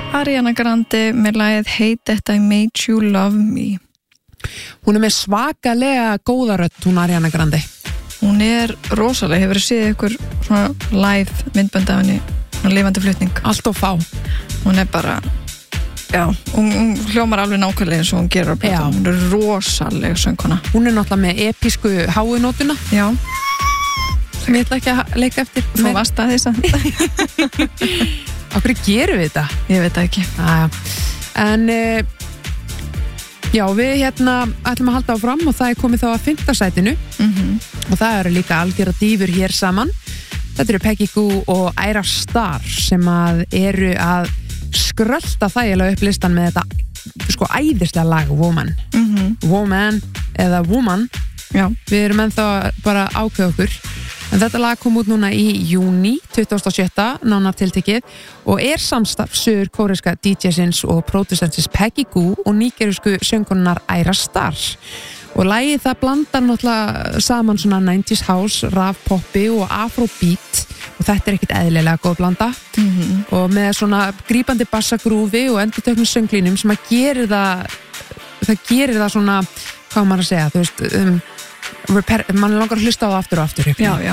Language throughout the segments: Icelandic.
Ariana Grande með lagið Hate That I Made You Love Me. Hún með svakalega góða rödd, hún Ariana Grande. Hún rosalega, hefur séð ykkur svona live myndbönd af henni, svona lifandi flutning. Allt of fá. Hún bara, já, hún hljómar alveg nákvæmlega eins og hún gerir á plötum. Hún rosalega söngkona. Hún náttúrulega með episku háinótuna. Já. Sem ég ætla ekki að leika eftir. Þú varst að þess Akkur gerum við þetta? Ég veit það ekki. En já, við ætlum að halda áfram og það komið þá að 5. sætinu og það eru líka algjörða dýfur hér saman. Þetta eru Peggy Gou og Ayra Starr sem eru að skrölda þægilega upp listan með þetta sko æðislega lag Woman. Woman eða Woman. Já. Við erum ennþá bara ákveð okkur. En þetta lag kom út núna í júní 27. nánar tiltekið og samstarf suður kóreska DJ-sins og producentsins Peggy Gou og nígerísku söngkonunnar Ayra Starr. Og lagið það blandar náttúrulega saman svona 90s house, raf-poppi og afrobeat og þetta ekkert eðlilega góð blanda og með svona grípandi bassagrúfi og endurtöknum sönglínum sem að gerir það svona, hvað maður að segja, þú veist, mann langar að hlusta á það aftur og aftur já.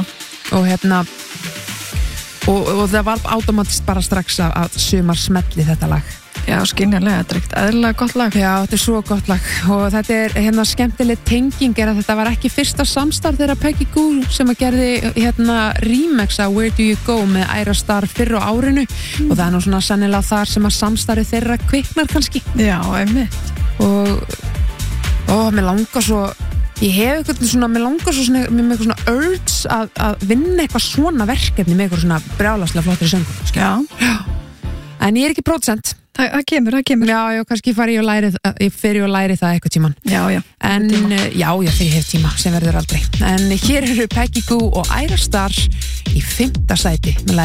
og það var automatist bara strax að sumar smelli þetta lag. Já, skynjarlega, þetta ekkert eðlilega gott lag. Já, þetta svo gott lag og þetta skemmtileg tenging að þetta var ekki fyrsta samstarf þeirra Peggy Gou sem að gerði remix að Where Do You Go með Ayra Starr fyrr á árinu og það nú svona sannilega þar sem að samstarfi þeirra kviknar kannski. Já, einmitt. Og mér langar svo ég hef eitthvað svona, mér langar svo svona með eitthvað svona urge að vinna eitthvað svona verkefni með eitthvað svona brjálaslega flottri söngur. Já. En ég ekki pródusent. Það kemur. Já, kannski fer ég og læri það eitthvað tíman. Já. En já, þegar ég hef tíma sem verður aldrei. En hér eru Peggy Gou og Ayra Starr í 5. sæti með